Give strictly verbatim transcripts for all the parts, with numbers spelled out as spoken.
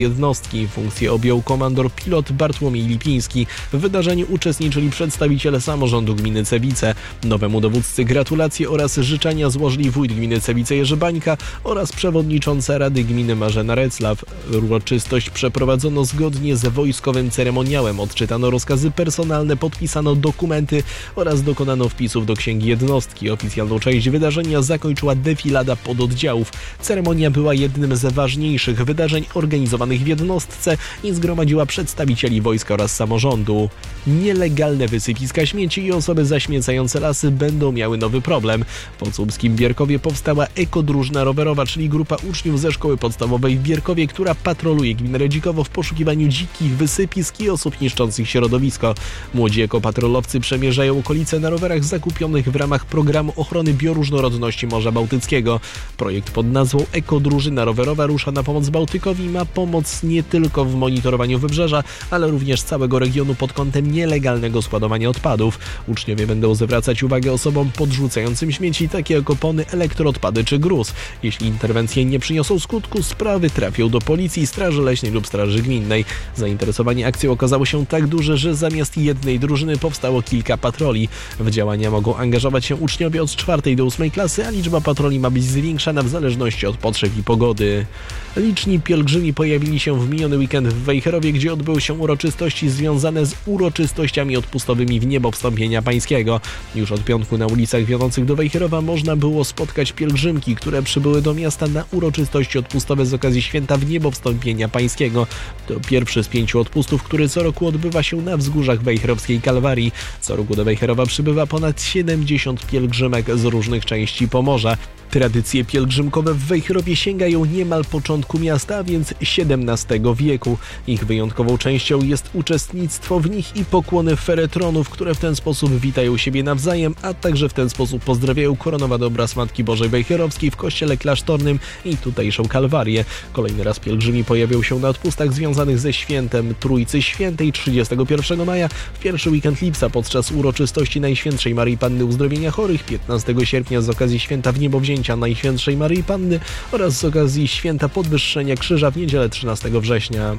jednostki. Funkcję objął komandor pilot Bartłomiej Lipiński. W wydarzeniu uczestniczyli przedstawiciele samorządu gminy Cebice. Nowemu dowódcy gratulacje oraz życzenia złożyli wójt gminy Cebice Jerzy Bańka oraz przewodnicząca Rady Gminy Marzena Reclaw. Uroczystość przeprowadzono zgodnie z wojskowym ceremoniałem. Odczytano rozkazy personalne, podpisano dokumenty oraz dokonano wpisów do księgi jednostki. Oficjalną część wydarzenia zakończyła defilada pododdziałów. Ceremonia była jednym z ważniejszych wydarzeń organizowanych w jednostce i zgromadziła przedstawicieli wojska oraz samorządu. Nielegalne wysypiska śmieci i osoby zaśmiecające lasy będą miały nowy problem. W podsłupskim Bierkowie powstała ekodróżna rowerowa, czyli grupa uczniów ze szkoły podstawowej w Bierkowie, która patroluje gminę Redzikowo w poszukiwaniu dzikich wysypisk i osób niszczących środowisko. Młodzi ekopatrolowcy przemierzają okolice na rowerach zakupionych w ramach programu ochrony bioróżnorodności Morza Bałtyckiego. Projekt pod nazwą Ekodrużyna rowerowa rusza na pomoc Bałtykowi i ma pomóc nie tylko w monitorowaniu wybrzeża, ale również całego regionu pod kątem nielegalnego składowania odpadów. Uczniowie będą zwracać uwagę osobom podrzucającym śmieci, takie jak opony, elektroodpady czy gruz. Jeśli interwencje nie przyniosą skutku, sprawy trafią do policji, straży leśnej lub straży gminnej. Zainteresowanie akcją okazało się tak duże, że zamiast jednej drużyny powstało kilka patroli. W działania mogą angażować się uczniowie od czwartej do ósmej klasy, a liczba patroli ma być zwiększana w zależności od potrzeb i pogody. Liczni pielgrzymi pojawili się w miniony weekend w Wejherowie, gdzie odbyły się uroczystości związane z uroczystościami odpustowymi w niebo wstąpienia pańskiego. Już od piątku na ulicach wiodących do Wejherowa można było spotkać pielgrzymki, które przybyły do miasta na uroczystości odpustowe z okazji święta w niebo wstąpienia pańskiego. To pierwszy z pięciu odpustów, który co roku odbywa się na wzgórzach wejherowskiej Kalwarii. Co roku do Wejherowa przybywa ponad siedemdziesiąt pielgrzymek z różnych części Pomorza. Tradycje pielgrzymkowe w Wejherowie sięgają niemal początku miasta, a więc siedemnastego wieku. Ich wyjątkową częścią jest uczestnictwo w nich i pokłony feretronów, które w ten sposób witają siebie nawzajem, a także w ten sposób pozdrawiają koronowany obraz Matki Bożej Wejherowskiej w kościele klasztornym i tutejszą Kalwarię. Kolejny raz pielgrzymi pojawią się na odpustach związanych ze świętem Trójcy Świętej trzydziestego pierwszego maja, w pierwszy weekend lipca podczas uroczystości Najświętszej Maryi Panny Uzdrowienia Chorych, piętnastego sierpnia z okazji święta Wniebowzięcia Najświętszej Maryi Panny oraz z okazji święta Podwyższenia Krzyża w niedzielę trzynastego września.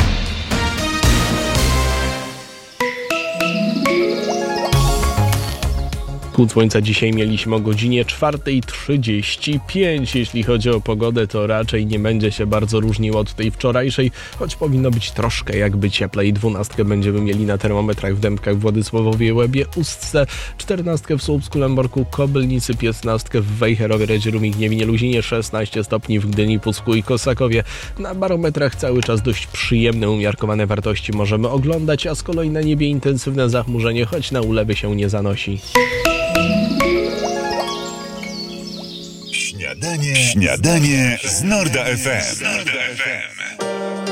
Wschód słońca dzisiaj mieliśmy o godzinie czwartej trzydzieści pięć. Jeśli chodzi o pogodę, to raczej nie będzie się bardzo różniło od tej wczorajszej, choć powinno być troszkę jakby cieplej. Dwunastkę będziemy mieli na termometrach w Dębkach, Władysławowie, Łebie, Ustce, czternastkę w Słupsku, Lęborku, Kobylnicy, piętnastkę w Wejherowie, Redziu, Gniewinie, Luzinie, szesnaście stopni w Gdyni, Pucku i Kosakowie. Na barometrach cały czas dość przyjemne, umiarkowane wartości możemy oglądać, a z kolei na niebie intensywne zachmurzenie, choć na ulewy się nie zanosi. Śniadanie, Śniadanie z Norda F M.